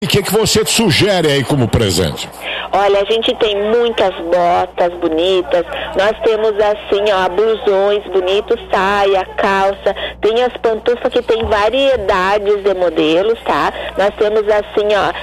O que você sugere aí como presente? Olha, a gente tem muitas botas bonitas, nós temos assim, ó, blusões bonitos, saia, calça, tem as pantufas que tem variedades de modelos, tá? Nós temos assim, ó,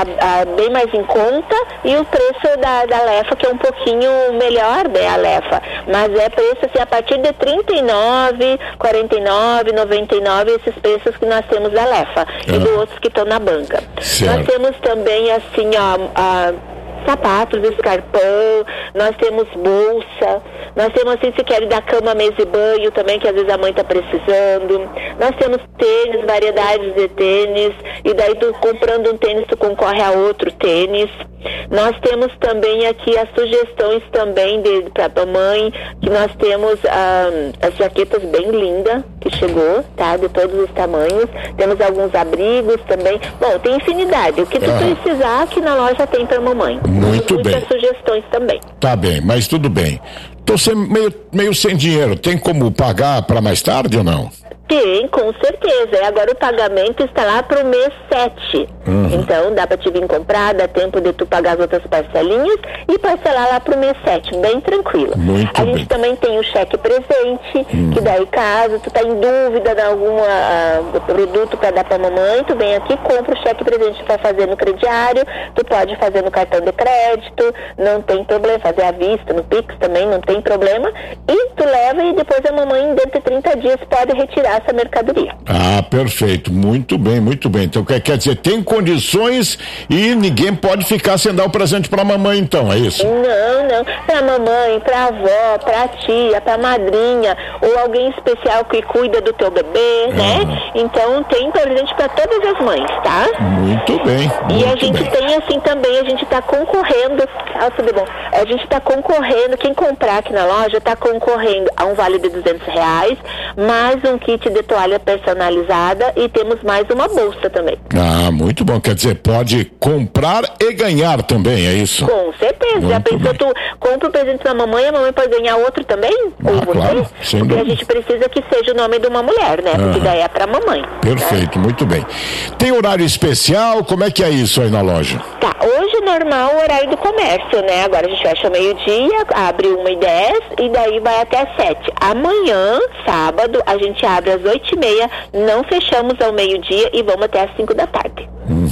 a bem mais em conta e o preço da Lefa, que é um pouquinho melhor, né, a Lefa, mas é preço assim, a partir de R$39, R$49, R$99, esses preços que nós temos da Lefa e dos outros que estão na banca. Certo. Nós temos também assim, ó, sapatos, escarpão, nós temos bolsa, nós temos assim, se quer da cama, mesa e banho também, que às vezes a mãe está precisando, nós temos tênis, variedades de tênis, e daí tu comprando um tênis, tu concorre a outro tênis. Nós temos também aqui as sugestões também para a mãe, que nós temos as jaquetas bem lindas, que chegou, tá? De todos os tamanhos. Temos alguns abrigos também. Bom, tem infinidade. O que tu precisar aqui na loja tem para mamãe. Muito bem. Muitas sugestões também. Tá bem, mas tudo bem. Tô meio sem dinheiro. Tem como pagar para mais tarde ou não? Tem, com certeza. Agora o pagamento está lá para o mês 7. Então dá para te vir comprar, dá tempo de tu pagar as outras parcelinhas e parcelar lá para o mês 7, bem tranquilo. Muito a bem. gente também tem o cheque presente, que daí caso tu tá em dúvida de algum produto para dar para mamãe, tu vem aqui, compra o cheque presente para fazer no crediário, tu pode fazer no cartão de crédito, não tem problema, fazer à vista, no Pix também não tem problema, e tu leva e depois a mamãe dentro de 30 dias pode retirar essa mercadoria. Ah, perfeito, muito bem, muito bem. Então quer dizer, tem condições e ninguém pode ficar sem dar o presente pra mamãe, então, é isso? Não, pra mamãe, pra avó, pra tia, pra madrinha, ou alguém especial que cuida do teu bebê, né? Então tem presente pra todas as mães, tá? Muito bem. E a gente tem assim também, a gente tá concorrendo, tudo bom, a gente tá concorrendo, quem comprar aqui na loja tá concorrendo a um vale de R$200, mais um kit de toalha personalizada e temos mais uma bolsa também. Ah, muito bom, quer dizer, pode comprar e ganhar também, é isso? Com certeza, muito já pensou, bem. tu compra o presente pra mamãe, a mamãe pode ganhar outro também? Ou você? Claro, sem porque dúvida. a gente precisa que seja o nome de uma mulher, né? Porque daí é pra mamãe. Perfeito, muito bem. Tem horário especial, como é que é isso aí na loja? Tá, hoje normal o horário do comércio, né? Agora a gente fecha ao meio-dia, abre 1h10 e daí vai até às 7. Amanhã, sábado, a gente abre às 8h30, não fechamos ao meio-dia e vamos até às 5 da tarde.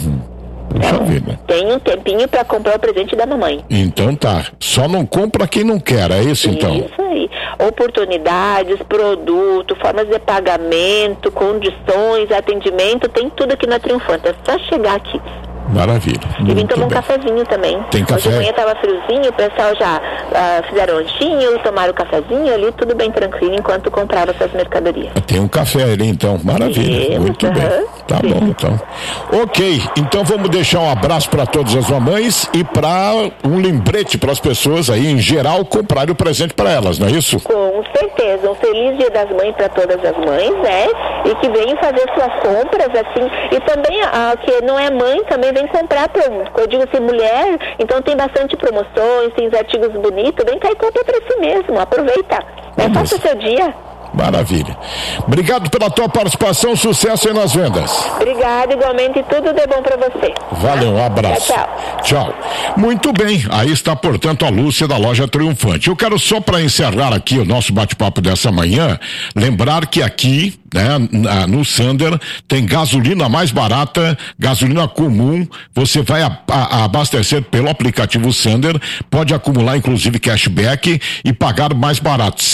Puxa vida. Tem um tempinho pra comprar o presente da mamãe. Então tá, só não compra quem não quer, é isso então? Isso aí. Oportunidades, produto, formas de pagamento, condições, atendimento, tem tudo aqui na Triunfante. É só chegar aqui. Maravilha. E vim tomar um cafezinho também. Tem café? Hoje de manhã tava friozinho, o pessoal já fizeram lanchinho, tomaram o cafezinho ali, tudo bem tranquilo, enquanto comprava essas mercadorias. Tem um café ali então, maravilha. Muito bem. Tá bom, então. Ok, então vamos deixar um abraço para todas as mamães e para um lembrete para as pessoas aí, em geral, comprarem o presente para elas, não é isso? Com certeza. Um feliz Dia das Mães para todas as mães, né? E que venham fazer suas compras, assim. E também, que não é mãe, também vem comprar, eu digo assim, mulher, então tem bastante promoções, tem os artigos bonitos, vem cá e compra para si mesmo, aproveita. Faça o seu dia. Maravilha. Obrigado pela tua participação, sucesso aí nas vendas. Obrigada, igualmente, tudo de bom pra você. Valeu, um abraço. Tchau. Muito bem, aí está, portanto, a Lúcia da loja Triunfante. Eu quero só para encerrar aqui o nosso bate-papo dessa manhã, lembrar que aqui, né, no Sander, tem gasolina mais barata, gasolina comum, você vai abastecer pelo aplicativo Sander, pode acumular inclusive cashback e pagar mais barato,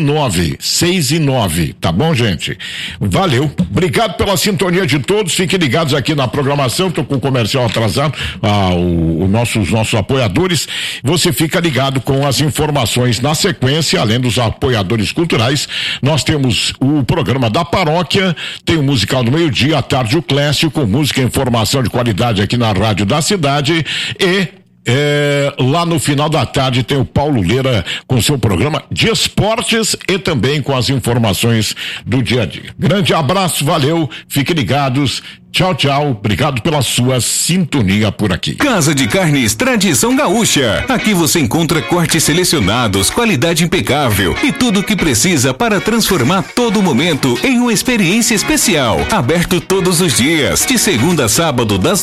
6,9, tá bom, gente? Valeu, obrigado pela sintonia de todos, fiquem ligados aqui na programação, tô com o comercial atrasado, os nossos apoiadores, você fica ligado com as informações na sequência, além dos apoiadores culturais, nós temos o programa da paróquia, tem o musical do meio-dia, à tarde o clássico, música e informação de qualidade aqui na Rádio da Cidade e lá no final da tarde tem o Paulo Leira com seu programa de esportes e também com as informações do dia a dia. Grande abraço, valeu, fiquem ligados. Tchau, tchau. Obrigado pela sua sintonia por aqui. Casa de Carnes Tradição Gaúcha. Aqui você encontra cortes selecionados, qualidade impecável e tudo o que precisa para transformar todo momento em uma experiência especial. Aberto todos os dias, de segunda a sábado, das